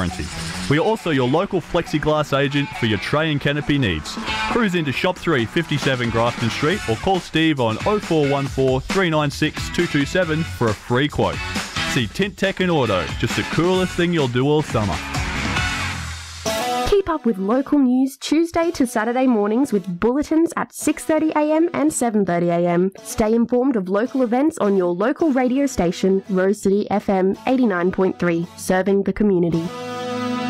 We are also your local plexiglass agent for your tray and canopy needs. Cruise into Shop 3, 57 Grafton Street, or call Steve on 0414 396 227 for a free quote. See Tint Tech and Auto, just the coolest thing you'll do all summer. Keep up with local news Tuesday to Saturday mornings with bulletins at 6:30am and 7:30am. Stay informed of local events on your local radio station, Rose City FM 89.3, serving the community.